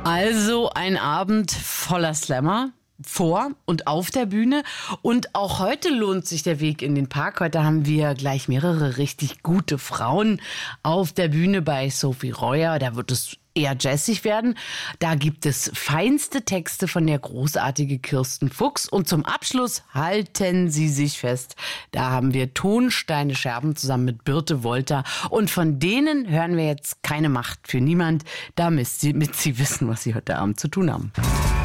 Also ein Abend voller Slammer. Vor und auf der Bühne. Und auch heute lohnt sich der Weg in den Park. Heute haben wir gleich mehrere richtig gute Frauen auf der Bühne bei Sophie Reuer. Da wird es eher jazzig werden. Da gibt es feinste Texte von der großartigen Kirsten Fuchs. Und zum Abschluss halten Sie sich fest. Da haben wir Tonsteine Scherben zusammen mit Birte Wolter. Und von denen hören wir jetzt keine Macht für niemand. Damit Sie wissen, was Sie heute Abend zu tun haben.